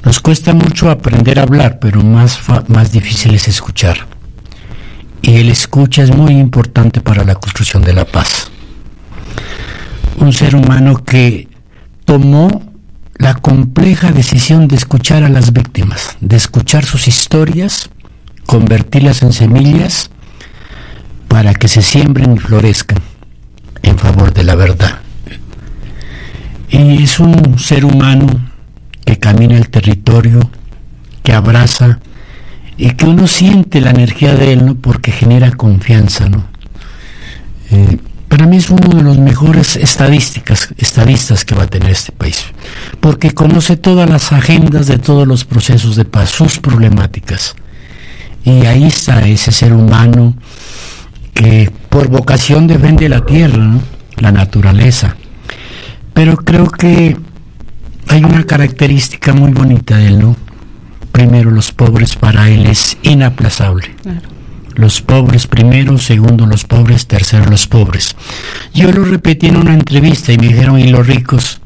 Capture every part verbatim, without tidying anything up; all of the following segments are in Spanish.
Nos cuesta mucho aprender a hablar, pero más, fa- más difícil es escuchar. Y el escucha es muy importante para la construcción de la paz. Un ser humano que tomó la compleja decisión de escuchar a las víctimas, de escuchar sus historias, convertirlas en semillas para que se siembren y florezcan en favor de la verdad. Y es un ser humano que camina el territorio, que abraza y que uno siente la energía de él, ¿no? Porque genera confianza, ¿no? Eh, para mí es uno de los mejores estadísticas, estadistas que va a tener este país, porque conoce todas las agendas de todos los procesos de paz, sus problemáticas. Y ahí está ese ser humano que por vocación defiende la tierra, ¿no? La naturaleza. Pero creo que hay una característica muy bonita de él, ¿no? Primero, los pobres para él es inaplazable. Claro. Los pobres primero, segundo los pobres, tercero los pobres. Yo lo repetí en una entrevista y me dijeron, ¿y los ricos?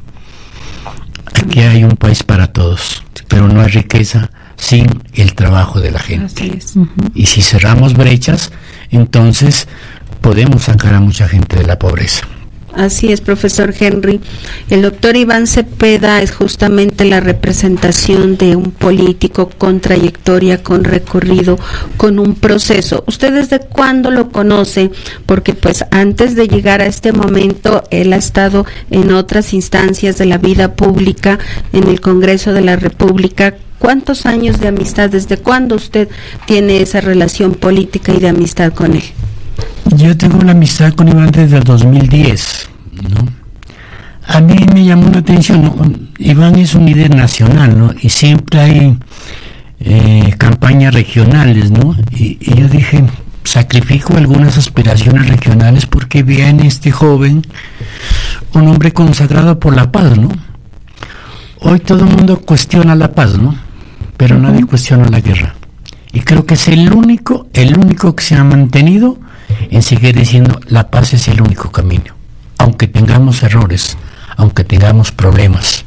Aquí hay un país para todos, pero no hay riqueza sin el trabajo de la gente. Así es. Uh-huh. Y si cerramos brechas, entonces podemos sacar a mucha gente de la pobreza. Así es, profesor Henry. El doctor Iván Cepeda es justamente la representación de un político con trayectoria, con recorrido, con un proceso. ¿Usted desde cuándo lo conoce? Porque pues antes de llegar a este momento, él ha estado en otras instancias de la vida pública, en el Congreso de la República. ¿Cuántos años de amistad? ¿Desde cuándo usted tiene esa relación política y de amistad con él? Yo tengo la amistad con Iván desde el dos mil diez, ¿no? A mí me llamó la atención, ¿no? Iván es un líder nacional, ¿no? Y siempre hay eh, campañas regionales, ¿no? Y, y yo dije, sacrifico algunas aspiraciones regionales porque vi en este joven un hombre consagrado por la paz, ¿no? Hoy todo el mundo cuestiona la paz, ¿no? Pero nadie cuestiona la guerra. Y creo que es el único, el único que se ha mantenido en seguir diciendo la paz es el único camino, aunque tengamos errores, aunque tengamos problemas.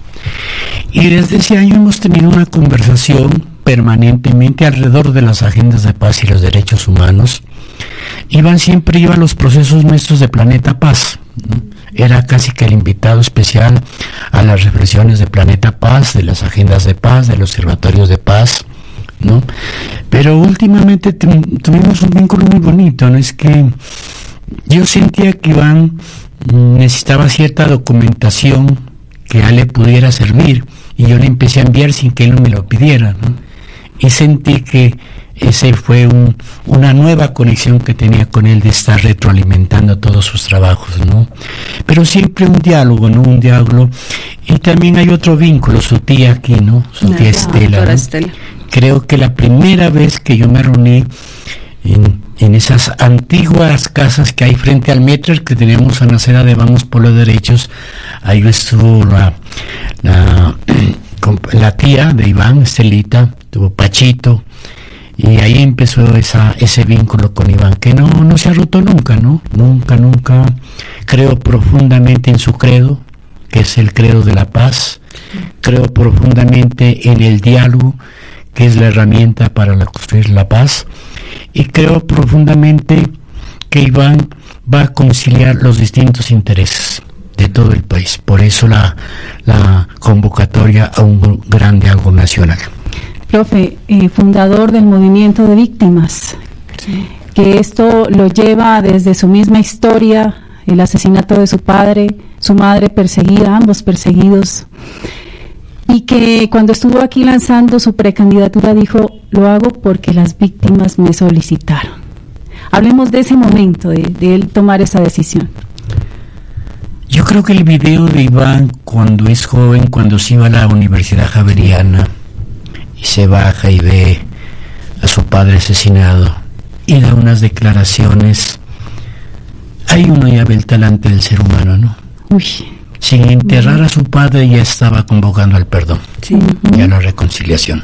Y desde ese año hemos tenido una conversación permanentemente alrededor de las agendas de paz y los derechos humanos. Iván siempre iba a los procesos nuestros de Planeta Paz, ¿no? Era casi que el invitado especial a las reflexiones de Planeta Paz, de las agendas de paz, de los observatorios de paz, ¿no? Pero últimamente t- tuvimos un vínculo muy bonito, ¿no? Es que yo sentía que Iván necesitaba cierta documentación que a él le pudiera servir y yo le empecé a enviar sin que él no me lo pidiera, ¿no? Y sentí que ese fue un, una nueva conexión que tenía con él de estar retroalimentando todos sus trabajos, ¿no? Pero siempre un diálogo, ¿no? Un diálogo. Y también hay otro vínculo, su tía aquí, ¿no? Su tía Estela, ¿no? Estela. Creo que la primera vez que yo me reuní en, en esas antiguas casas que hay frente al metro que tenemos en la acera de Vamos por los Derechos, ahí estuvo la, la, la tía de Iván, Estelita, tuvo Pachito, y ahí empezó esa, ese vínculo con Iván, que no, no se ha roto nunca, ¿no? Nunca, nunca. Creo profundamente en su credo, que es el credo de la paz. Creo profundamente en el diálogo, que es la herramienta para la construir la paz, y creo profundamente que Iván va a conciliar los distintos intereses de todo el país. Por eso la, la convocatoria a un gran diálogo nacional. Profe, eh, fundador del movimiento de víctimas, sí, que esto lo lleva desde su misma historia, el asesinato de su padre, su madre perseguida, ambos perseguidos, y que cuando estuvo aquí lanzando su precandidatura dijo, lo hago porque las víctimas me solicitaron. Hablemos de ese momento, de, de él tomar esa decisión. Yo creo que el video de Iván cuando es joven, cuando se iba a la Universidad Javeriana y se baja y ve a su padre asesinado y da unas declaraciones, ahí uno ya ve el talante del ser humano, ¿no? Uy. Sin enterrar a su padre ya estaba convocando al perdón, sí, y a la reconciliación.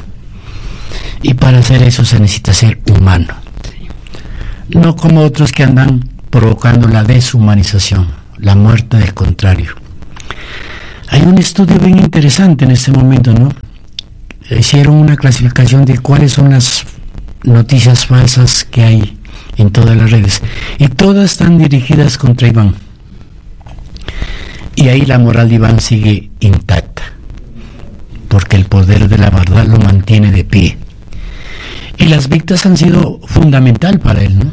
Y para hacer eso se necesita ser humano, sí, no como otros que andan provocando la deshumanización, la muerte del contrario. Hay un estudio bien interesante en este momento, ¿no? hicieron una clasificación de cuáles son las noticias falsas que hay en todas las redes, y todas están dirigidas contra Iván, y ahí la moral de Iván sigue intacta, porque el poder de la verdad lo mantiene de pie, y las víctimas han sido fundamental para él, ¿no?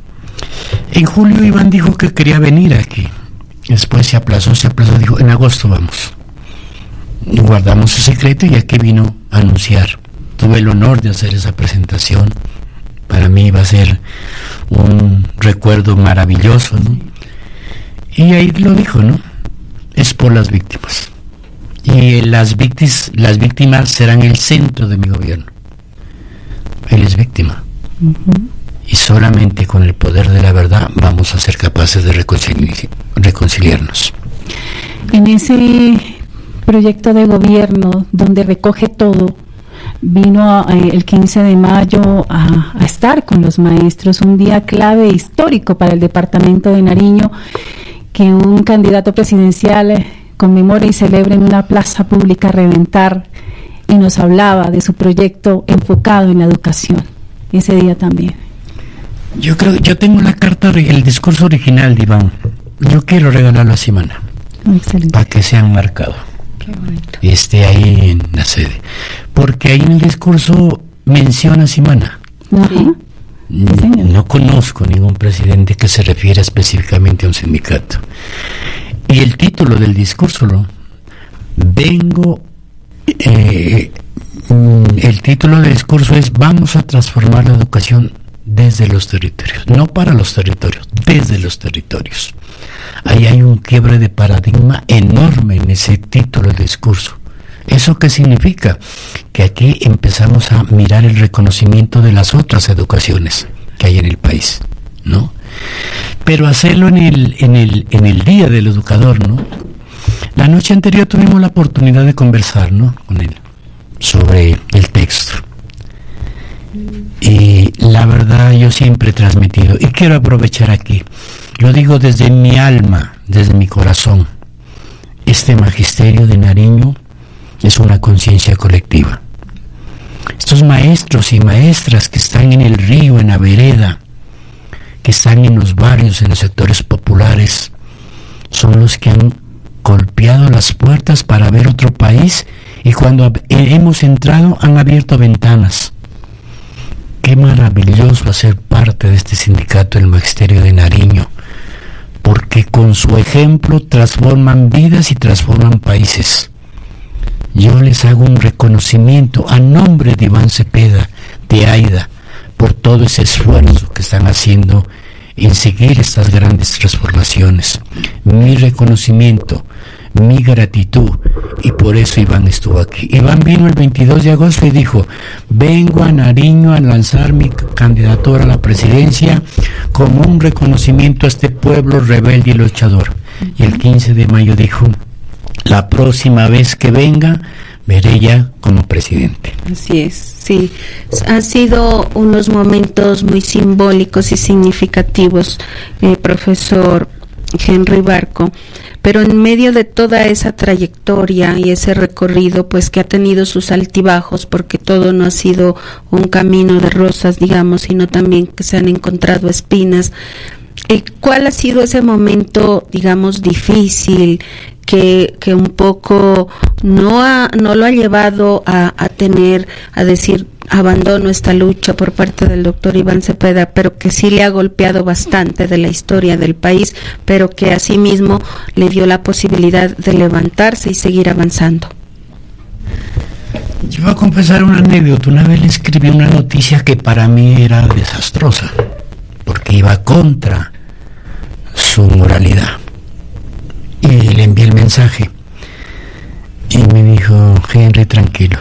En julio Iván dijo que quería venir aquí, después se aplazó, se aplazó, dijo en agosto vamos, y guardamos el secreto, y aquí vino a anunciar. Tuve el honor de hacer esa presentación, para mí va a ser un recuerdo maravilloso, ¿no? Y ahí lo dijo, ¿no? Es por las víctimas, y las víctimas, las víctimas serán el centro de mi gobierno. Él es víctima, uh-huh. Y solamente con el poder de la verdad vamos a ser capaces de reconcili- reconciliarnos. En ese proyecto de gobierno donde recoge todo, vino eh, el quince de mayo a, a estar con los maestros, un día clave histórico para el departamento de Nariño, que un candidato presidencial eh, conmemore y celebre en una plaza pública Reventar, y nos hablaba de su proyecto enfocado en la educación ese día también. Yo creo, yo tengo la carta, el discurso original de Iván, yo quiero regalarlo a Simana, para que sea enmarcado y esté ahí en la sede, porque ahí en el discurso menciona a Simana. Ajá. No, no conozco ningún presidente que se refiera específicamente a un sindicato, y el título del discurso, ¿no? vengo eh, el título del discurso es vamos a transformar la educación desde los territorios, no para los territorios, desde los territorios. Ahí hay un quiebre de paradigma enorme en ese título del discurso. ¿Eso qué significa? Que aquí empezamos a mirar el reconocimiento de las otras educaciones que hay en el país, ¿no? Pero hacerlo en el, en el, en el Día del Educador, ¿no? La noche anterior tuvimos la oportunidad de conversar, ¿no? con él sobre el texto. Y la verdad yo siempre he transmitido, y quiero aprovechar aquí, lo digo desde mi alma, desde mi corazón, este magisterio de Nariño es una conciencia colectiva. Estos maestros y maestras que están en el río, en la vereda, que están en los barrios, en los sectores populares, son los que han golpeado las puertas para ver otro país, y cuando hemos entrado han abierto ventanas. Qué maravilloso hacer parte de este sindicato del Magisterio de Nariño, porque con su ejemplo transforman vidas y transforman países. Yo les hago un reconocimiento a nombre de Iván Cepeda, de AIDA, por todo ese esfuerzo que están haciendo en seguir estas grandes transformaciones. Mi reconocimiento, mi gratitud, y por eso Iván estuvo aquí. Iván vino el veintidós de agosto y dijo, vengo a Nariño a lanzar mi candidatura a la presidencia como un reconocimiento a este pueblo rebelde y luchador. Y el quince de mayo dijo, la próxima vez que venga, veré ya como presidente. Así es, sí. Han sido unos momentos muy simbólicos y significativos, eh, profesor Henry Barco, pero en medio de toda esa trayectoria y ese recorrido, pues que ha tenido sus altibajos, porque todo no ha sido un camino de rosas, digamos, sino también que se han encontrado espinas. Eh, ¿Cuál ha sido ese momento, digamos, difícil, que, que un poco no ha, no lo ha llevado a, a tener, a decir, abandono esta lucha por parte del doctor Iván Cepeda, pero que sí le ha golpeado bastante de la historia del país, pero que asimismo le dio la posibilidad de levantarse y seguir avanzando? Yo voy a confesar una anécdota. Una vez le escribí una noticia que para mí era desastrosa, porque iba contra su moralidad, y le envié el mensaje y me dijo, Henry, tranquilo,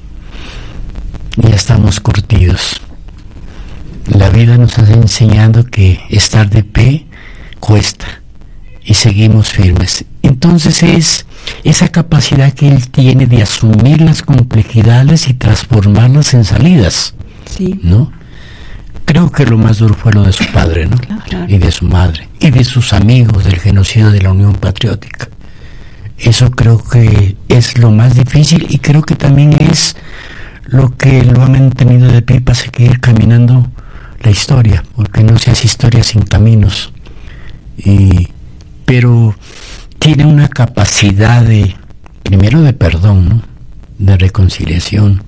ya estamos curtidos, la vida nos ha enseñado que estar de pie cuesta y seguimos firmes. Entonces es esa capacidad que él tiene de asumir las complejidades y transformarlas en salidas, sí, ¿no? Creo que lo más duro fue lo de su padre, ¿no? Claro. Y de su madre, y de sus amigos del genocidio de la Unión Patriótica. Eso creo que es lo más difícil, y creo que también es lo que lo ha mantenido de pie para seguir caminando la historia, porque no se hace historia sin caminos. Y, pero tiene una capacidad de, primero de perdón, ¿no? De reconciliación.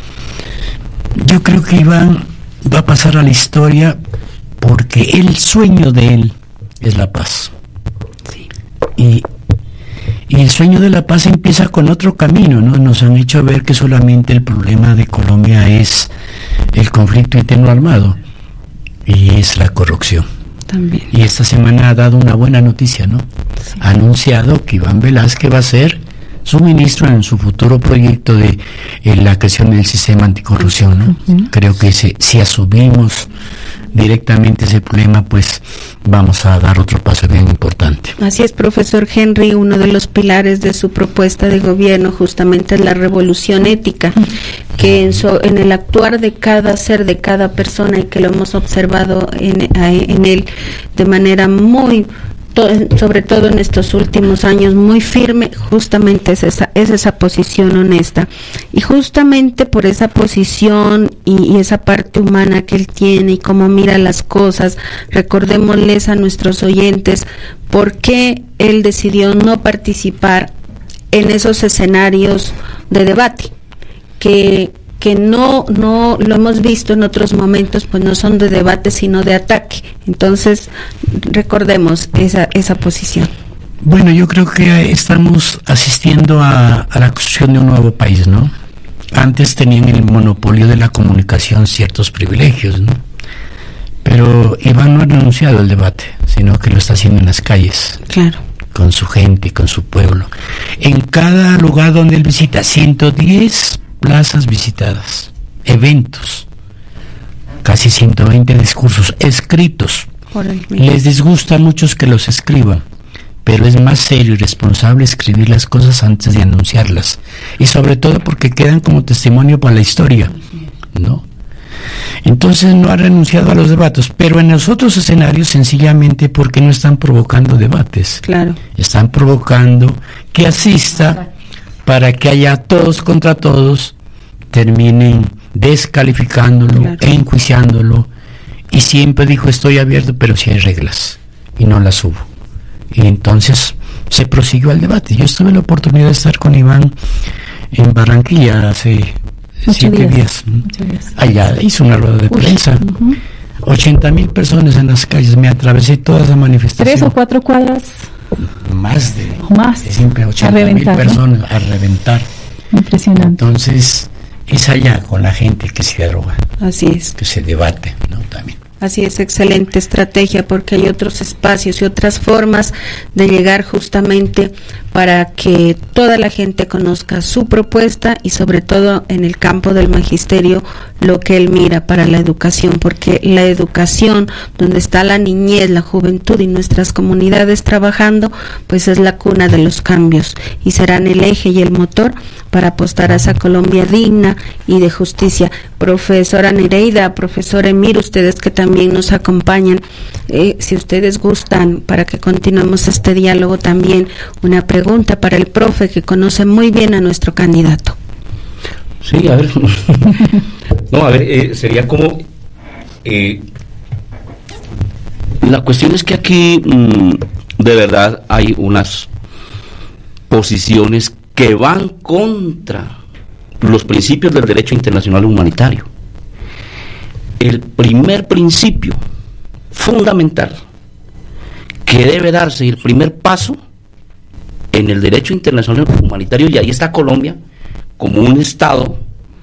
Yo creo que Iván va a pasar a la historia porque el sueño de él es la paz. Sí. Y, y el sueño de la paz empieza con otro camino, ¿no? Nos han hecho ver que solamente el problema de Colombia es el conflicto interno armado y es la corrupción. También. Y esta semana ha dado una buena noticia, ¿no? Sí. Ha anunciado que Iván Velázquez va a ser su ministro en su futuro proyecto de eh, la creación del sistema anticorrupción, ¿no? Uh-huh. Creo que se, si asumimos directamente ese problema, pues vamos a dar otro paso bien importante. Así es, profesor Henry, uno de los pilares de su propuesta de gobierno justamente es la revolución ética, que en, so, en el actuar de cada ser, de cada persona, y que lo hemos observado en, en él de manera muy, to, sobre todo en estos últimos años, muy firme, justamente es esa, es esa posición honesta. Y justamente por esa posición y, y esa parte humana que él tiene y cómo mira las cosas, recordémosles a nuestros oyentes por qué él decidió no participar en esos escenarios de debate, que que no no lo hemos visto en otros momentos, pues no son de debate sino de ataque. Entonces recordemos esa esa posición. Bueno, yo creo que estamos asistiendo a, a la construcción de un nuevo país, ¿no? Antes tenían el monopolio de la comunicación ciertos privilegios, ¿no? Pero Iván no ha renunciado al debate, sino que lo está haciendo en las calles. Claro. Con su gente, con su pueblo. En cada lugar donde él visita, ciento diez plazas visitadas, eventos, casi ciento veinte discursos escritos. Les disgusta a muchos que los escriban, pero es más serio y responsable escribir las cosas antes de anunciarlas, y sobre todo porque quedan como testimonio para la historia, ¿no? Entonces no ha renunciado a los debates, pero en los otros escenarios sencillamente porque no están provocando debates. Claro. Están provocando que asista para que haya todos contra todos, terminen descalificándolo, claro, enjuiciándolo, y siempre dijo estoy abierto, pero si hay reglas, y no las hubo. Y entonces se prosiguió el debate. Yo tuve la oportunidad de estar con Iván en Barranquilla hace Muchos siete días. días. Allá hizo una rueda de prensa. Uh-huh. ochenta mil personas en las calles, me atravesé toda esa manifestación. Tres o cuatro cuadras. Más de, más de siempre ochenta mil personas, ¿no? A reventar. Impresionante. Entonces es allá con la gente que se dialoga. Así es. Que se debate, ¿no? También. Así es, excelente estrategia, porque hay otros espacios y otras formas de llegar justamente para que toda la gente conozca su propuesta y sobre todo en el campo del magisterio lo que él mira para la educación, porque la educación, donde está la niñez, la juventud y nuestras comunidades trabajando, pues es la cuna de los cambios y serán el eje y el motor para apostar a esa Colombia digna y de justicia. Profesora Nereida, profesor Emir, ustedes que también nos acompañan, eh, si ustedes gustan, para que continuemos este diálogo, también una pregunta para el profe que conoce muy bien a nuestro candidato. Sí, a ver, no, a ver, eh, sería como, eh, la cuestión es que aquí mmm, de verdad hay unas posiciones que van contra los principios del derecho internacional humanitario. El primer principio fundamental que debe darse y el primer paso en el derecho internacional humanitario, y ahí está Colombia como un Estado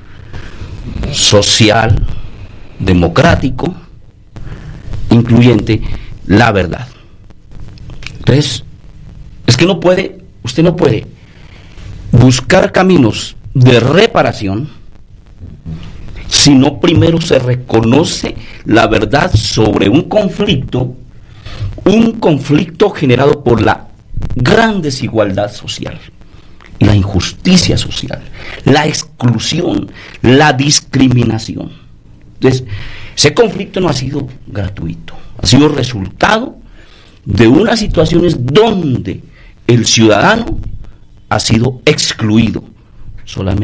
social, democrático, incluyente, la verdad. Entonces, es que no puede, usted no puede buscar caminos de reparación si no primero se reconoce la verdad sobre un conflicto, un conflicto generado por la gran desigualdad social, la injusticia social, la exclusión, la discriminación. Entonces, ese conflicto no ha sido gratuito, ha sido resultado de unas situaciones donde el ciudadano ha sido excluido solamente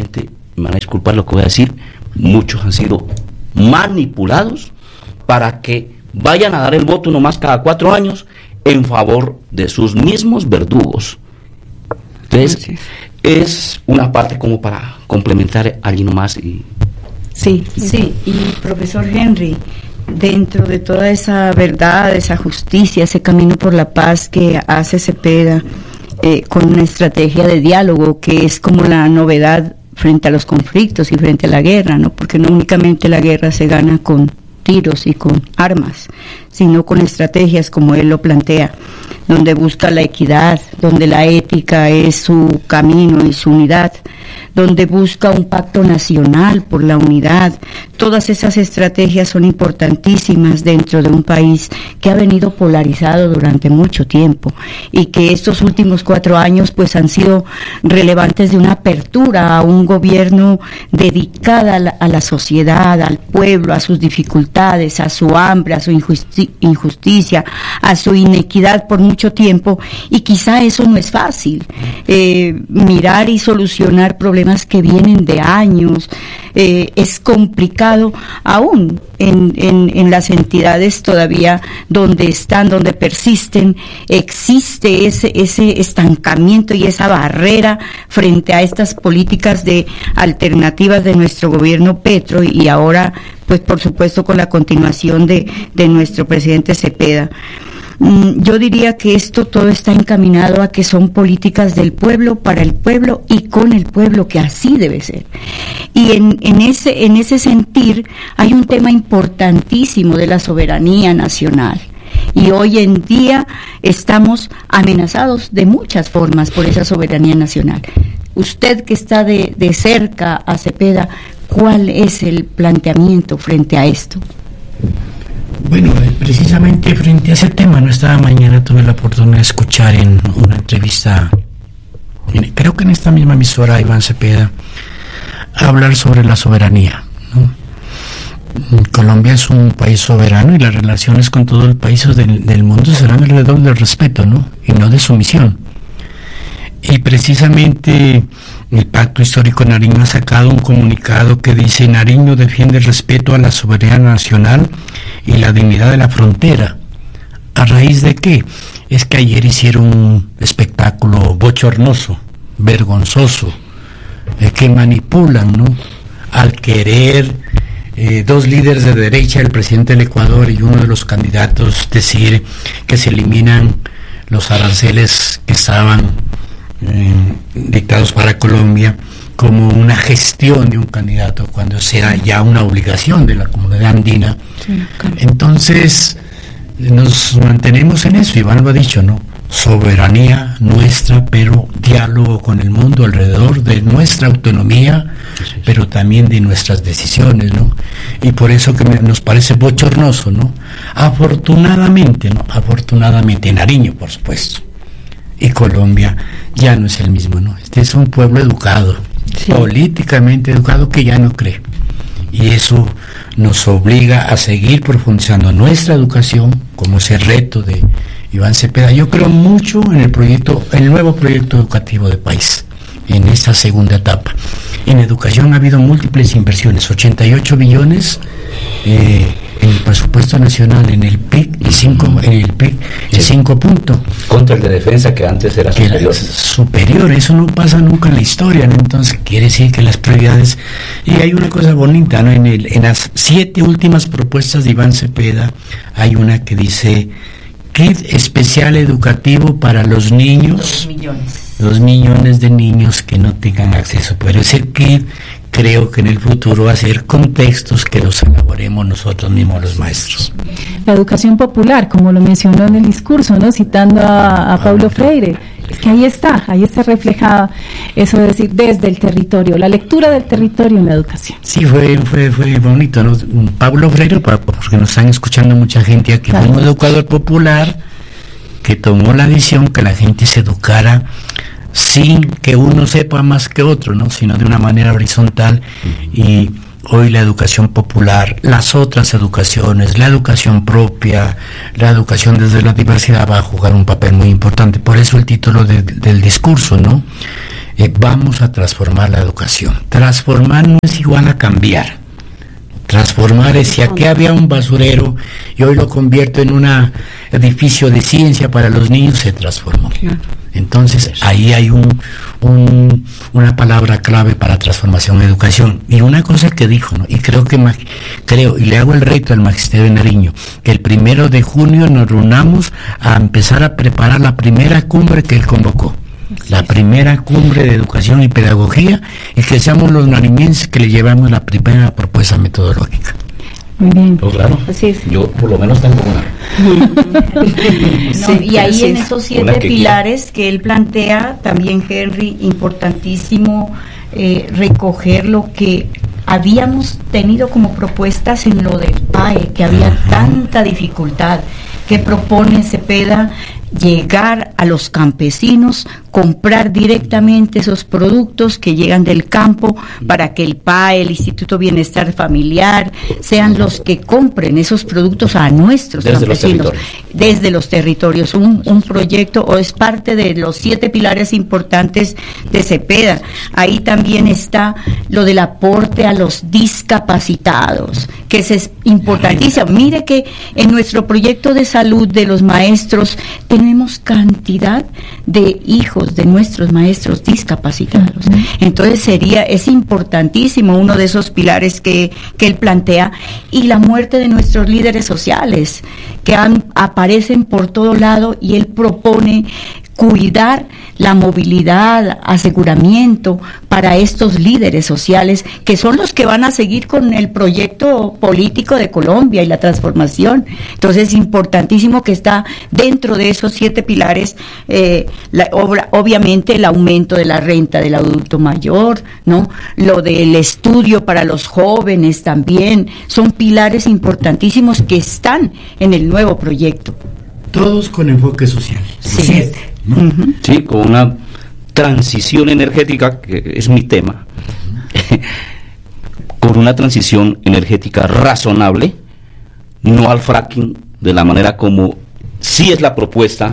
me van a disculpar lo que voy a decir, muchos han sido manipulados para que vayan a dar el voto nomás cada cuatro años en favor de sus mismos verdugos. Entonces, sí, es una parte como para complementar allí nomás. Y... Sí, sí, y profesor Henry, dentro de toda esa verdad, esa justicia, ese camino por la paz que hace Cepeda, eh, con una estrategia de diálogo que es como la novedad frente a los conflictos y frente a la guerra, ¿no? Porque no únicamente la guerra se gana con tiros y con armas, sino con estrategias como él lo plantea, donde busca la equidad, donde la ética es su camino y su unidad, donde busca un pacto nacional por la unidad. Todas esas estrategias son importantísimas dentro de un país que ha venido polarizado durante mucho tiempo y que estos últimos cuatro años pues han sido relevantes de una apertura a un gobierno dedicada a la, a la sociedad, al pueblo, a sus dificultades, a su hambre, a su injusti- injusticia, a su inequidad por mucho tiempo, y quizá eso no es fácil, eh, mirar y solucionar problemas que vienen de años, eh, es complicado aún en, en, en las entidades todavía donde están, donde persisten, existe ese, ese estancamiento y esa barrera frente a estas políticas de alternativas de nuestro gobierno Petro, y ahora pues por supuesto con la continuación de, de nuestro presidente Cepeda. Yo diría que esto todo está encaminado a que son políticas del pueblo, para el pueblo y con el pueblo, que así debe ser. Y en, en ese, en ese sentir hay un tema importantísimo de la soberanía nacional. Y hoy en día estamos amenazados de muchas formas por esa soberanía nacional. Usted que está de, de cerca a Cepeda, ¿cuál es el planteamiento frente a esto? Bueno, precisamente frente a ese tema, ¿no? Esta mañana tuve la oportunidad de escuchar en una entrevista, creo que en esta misma emisora, a Iván Cepeda, hablar sobre la soberanía, ¿no? Colombia es un país soberano y las relaciones con todos los países del, del mundo serán alrededor del respeto, ¿no? Y no de sumisión. Y precisamente el Pacto Histórico de Nariño ha sacado un comunicado que dice: Nariño defiende el respeto a la soberanía nacional y la dignidad de la frontera. ¿A raíz de qué? Es que ayer hicieron un espectáculo bochornoso, vergonzoso, eh, que manipulan, ¿no? Al querer eh, dos líderes de derecha, el presidente del Ecuador y uno de los candidatos, decir que se eliminan los aranceles que estaban Eh, dictados para Colombia como una gestión de un candidato, cuando sea ya una obligación de la comunidad andina. Sí, claro. Entonces nos mantenemos en eso. Iván lo ha dicho, ¿no? Soberanía nuestra, pero diálogo con el mundo alrededor de nuestra autonomía, pero también de nuestras decisiones, ¿no? Y por eso que me, nos parece bochornoso, ¿no? Afortunadamente, ¿no? Afortunadamente, Nariño, por supuesto, y Colombia ya no es el mismo, ¿no? Este es un pueblo educado, sí, políticamente educado, que ya no cree. Y eso nos obliga a seguir profundizando nuestra educación, como ese reto de Iván Cepeda. Yo creo mucho en el proyecto, el nuevo proyecto educativo de país, en esta segunda etapa. En educación ha habido múltiples inversiones, ochenta y ocho billones eh, en el presupuesto nacional, en el P I C, y cinco, en el P I C, el cinco puntos. Contra el de defensa, que antes era que superior. Era superior, eso no pasa nunca en la historia, ¿no? Entonces quiere decir que las prioridades... Y hay una cosa bonita, ¿no? En, el, en las siete últimas propuestas de Iván Cepeda, hay una que dice: kit especial educativo para los niños, dos millones. Dos millones de niños que no tengan acceso. Pero ese kit, creo que en el futuro va a ser contextos que los elaboremos nosotros mismos, los maestros. La educación popular, como lo mencionó en el discurso, ¿no? Citando a, a Paulo Freire, es que ahí está, ahí está reflejada eso de decir desde el territorio, la lectura del territorio en la educación. Sí, fue fue fue bonito, ¿no? Paulo Freire, porque nos están escuchando mucha gente aquí, claro, fue un educador popular que tomó la decisión que la gente se educara sin que uno sepa más que otro, ¿no? Sino de una manera horizontal. Y hoy la educación popular, las otras educaciones, la educación propia, la educación desde la diversidad va a jugar un papel muy importante. Por eso el título de, del discurso, ¿no? eh, vamos a transformar la educación. Transformar no es igual a cambiar. Transformar es si aquí había un basurero y hoy lo convierto en un edificio de ciencia para los niños, se transformó. Entonces ahí hay un, un una palabra clave para transformación en educación. Y una cosa que dijo, ¿no? Y creo que creo y le hago el reto al magisterio de Nariño, que el primero de junio nos reunamos a empezar a preparar la primera cumbre que él convocó. La primera cumbre de educación y pedagogía, y que seamos los nariñenses que le llevamos la primera propuesta metodológica. Muy bien. Oh, claro. Así es. Yo por lo menos tengo una. No, y ahí en esos siete que pilares quiera. que él plantea, también Henry, importantísimo eh, recoger lo que habíamos tenido como propuestas en lo del P A E, que había uh-huh. tanta dificultad, que propone Cepeda llegar a los campesinos, comprar directamente esos productos que llegan del campo para que el P A E, el Instituto Bienestar Familiar, sean los que compren esos productos a nuestros desde campesinos, los desde los territorios. Un, un proyecto, o es parte de los siete pilares importantes de Cepeda. Ahí también está lo del aporte a los discapacitados, que es importantísimo. Mire que en nuestro proyecto de salud de los maestros tenemos cantidad de hijos de nuestros maestros discapacitados. Entonces sería, es importantísimo uno de esos pilares que, que él plantea, y la muerte de nuestros líderes sociales, que han, aparecen por todo lado, y él propone cuidar la movilidad, aseguramiento para estos líderes sociales, que son los que van a seguir con el proyecto político de Colombia y la transformación. Entonces es importantísimo que está dentro de esos siete pilares, eh, la, obra, obviamente el aumento de la renta del adulto mayor, ¿no? Lo del estudio para los jóvenes también, son pilares importantísimos que están en el nuevo proyecto. Todos con enfoque social. Sí. Siete, ¿no? Uh-huh. Sí, con una transición energética, que es mi tema, con una transición energética razonable, no al fracking de la manera como sí es la propuesta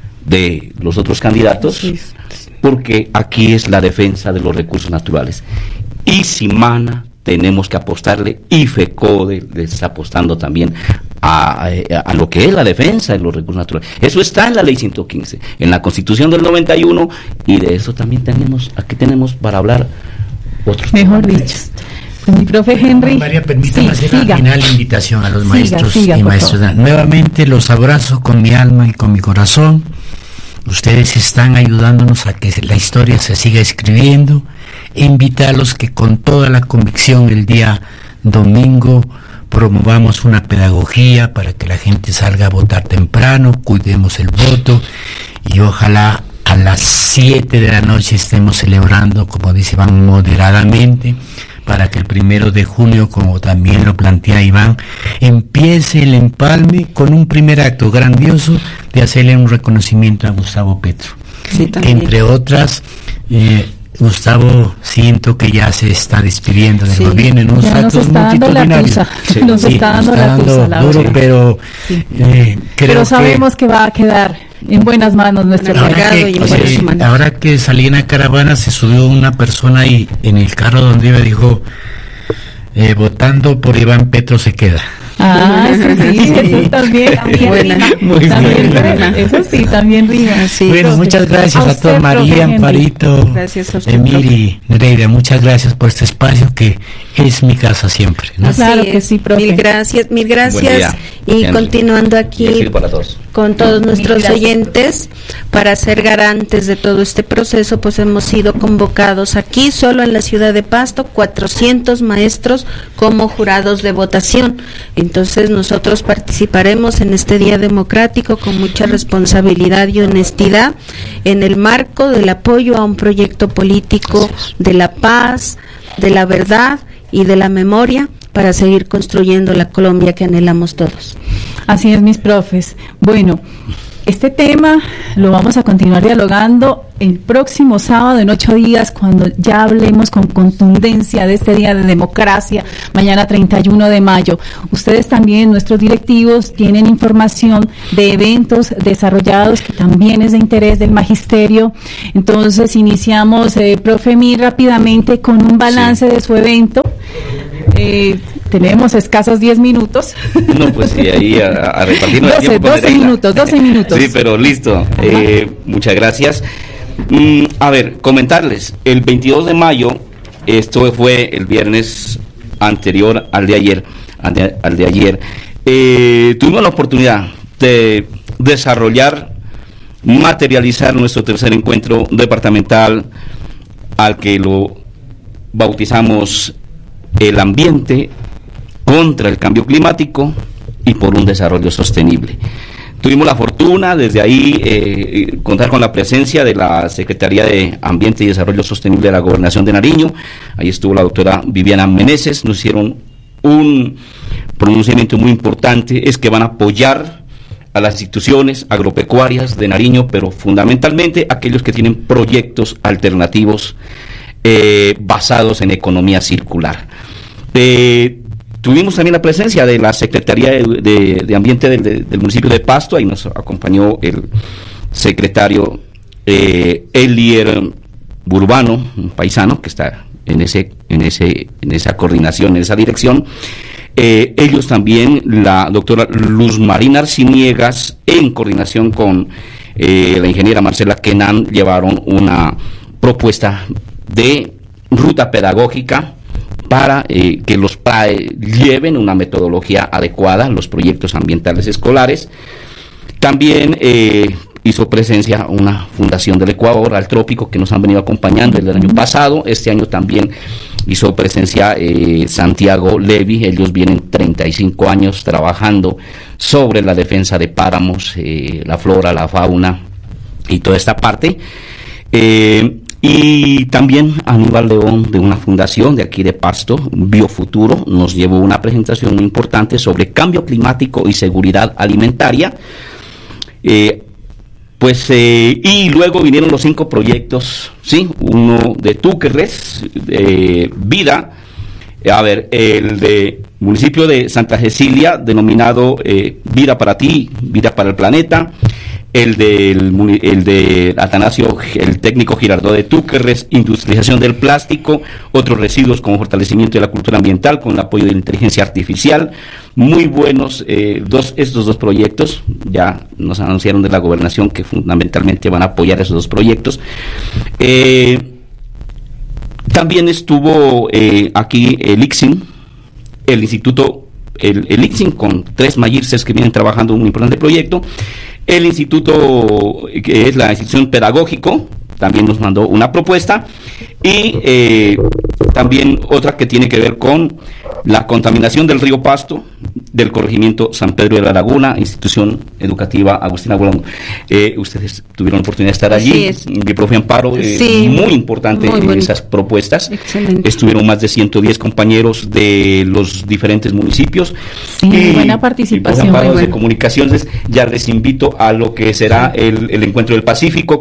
de los otros candidatos, porque aquí es la defensa de los recursos naturales. Y Simana tenemos que apostarle, y FECODE le está apostando también a, a, a lo que es la defensa de los recursos naturales. Eso está en la ley ciento quince, en la Constitución del noventa y uno, y de eso también tenemos, aquí tenemos para hablar otros. Mejor dicho. Pues mi profe Henry. María, permítame sí, hacer siga. la final invitación a los Siga, maestros siga, y maestras. Nuevamente los abrazo con mi alma y con mi corazón. Ustedes están ayudándonos a que la historia se siga escribiendo. E invitarlos que con toda la convicción el día domingo promovamos una pedagogía para que la gente salga a votar temprano, cuidemos el voto, y ojalá a las siete de la noche estemos celebrando, como dice Iván, moderadamente, para que el primero de junio, como también lo plantea Iván, empiece el empalme con un primer acto grandioso de hacerle un reconocimiento a Gustavo Petro. Sí, entre otras, eh, Gustavo, siento que ya se está despidiendo del sí. gobierno en unos ya actos nos está dando la tusa, sí, nos sí, está dando nos la está dando tusa, la duro, verdad. pero Sí. eh, creo pero sabemos que, que va a quedar en buenas manos nuestro Bueno, país. ahora y que, en o sea, buenas manos. ahora que salí en la caravana, se subió una persona y en el carro donde iba dijo, eh, votando por Iván Petro se queda. Ah, eso sí, eso también, también Buena. rima. Muy También buena. rima. Eso sí, también rima. Sí, Bueno, profe. muchas gracias A a, usted, todos, María, profe Henry. Amparito, Gracias a usted, Emily, Nereida, muchas gracias por este espacio que es mi casa siempre, ¿no? Así Claro es. que sí, profe. Mil gracias, mil Buen gracias. día, Y Henry. continuando Y aquí éxito para todos. con todos Mil nuestros gracias, oyentes, para ser garantes de todo este proceso, pues hemos sido convocados aquí, solo en la ciudad de Pasto, cuatrocientos maestros como jurados de votación. Entonces nosotros participaremos en este día democrático con mucha responsabilidad y honestidad, en el marco del apoyo a un proyecto político de la paz, de la verdad y de la memoria, para seguir construyendo la Colombia que anhelamos todos. Así es, mis profes. Bueno, este tema lo vamos a continuar dialogando el próximo sábado en ocho días, cuando ya hablemos con contundencia de este Día de Democracia, mañana treinta y uno de mayo. Ustedes también, nuestros directivos, tienen información de eventos desarrollados que también es de interés del magisterio. Entonces iniciamos, eh, profe Mir, rápidamente con un balance sí. de su evento. Eh, tenemos escasos diez minutos. No, pues sí, ahí a, a repartirnos el tiempo. doce minutos, doce minutos. Sí, pero listo. Eh, muchas gracias. Mm, a ver, comentarles, el veintidós de mayo, esto fue el viernes anterior al de ayer, al de, al de ayer, eh, tuvimos la oportunidad de desarrollar, materializar nuestro tercer encuentro departamental, al que lo bautizamos el ambiente contra el cambio climático y por un desarrollo sostenible. Tuvimos la fortuna desde ahí eh, contar con la presencia de la Secretaría de Ambiente y Desarrollo Sostenible de la Gobernación de Nariño. Ahí estuvo la doctora Viviana Meneses, nos hicieron un pronunciamiento muy importante, es que van a apoyar a las instituciones agropecuarias de Nariño, pero fundamentalmente aquellos que tienen proyectos alternativos eh, basados en economía circular. Eh, tuvimos también la presencia de la Secretaría de, de, de Ambiente del, de, del municipio de Pasto. Ahí nos acompañó el secretario eh, Elier Burbano, un paisano que está en ese en ese en esa coordinación, en esa dirección. Eh, ellos también, la doctora Luz Marina Arciniegas, en coordinación con eh, la ingeniera Marcela Kenan, llevaron una propuesta de ruta pedagógica para eh, que los P A E lleven una metodología adecuada a los proyectos ambientales escolares. También eh, hizo presencia una fundación del Ecuador, Al Trópico, que nos han venido acompañando desde el año pasado. Este año también hizo presencia eh, Santiago Levi. Ellos vienen treinta y cinco años trabajando sobre la defensa de páramos, eh, la flora, la fauna y toda esta parte. Eh, Y también Aníbal León, de una fundación de aquí de Pasto, Biofuturo, nos llevó una presentación muy importante sobre cambio climático y seguridad alimentaria. Eh, pues eh, y luego vinieron los cinco proyectos, sí, uno de Túquerres, de Vida, a ver, el de municipio de Santa Cecilia, denominado eh, Vida para ti, Vida para el planeta. El del el de Atanasio, el técnico Girardot de Túquerres, industrialización del plástico, otros residuos como fortalecimiento de la cultura ambiental con el apoyo de la inteligencia artificial. Muy buenos eh, dos estos dos proyectos. Ya nos anunciaron de la gobernación que fundamentalmente van a apoyar esos dos proyectos. Eh, también estuvo eh, aquí el I C S I N, el instituto, el, el I C S I N con tres magísteres que vienen trabajando en un importante proyecto. El instituto, que es la institución pedagógico, también nos mandó una propuesta, y eh, también otra que tiene que ver con la contaminación del río Pasto, del corregimiento San Pedro de la Laguna, institución educativa Agustina Bolongo. Eh, ustedes tuvieron la oportunidad de estar allí, mi profe Amparo, eh, sí, muy importante muy en esas propuestas. Excelente. Estuvieron más de ciento diez compañeros de los diferentes municipios. Sí, y, buena participación. Y Amparo de Comunicaciones, ya les invito a lo que será el, el Encuentro del Pacífico,